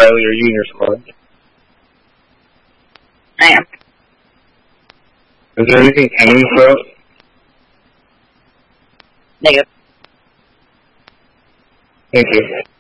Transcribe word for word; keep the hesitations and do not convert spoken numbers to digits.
Riley, are you in your squad? I am. Is there anything pending for us? Negative. Thank you.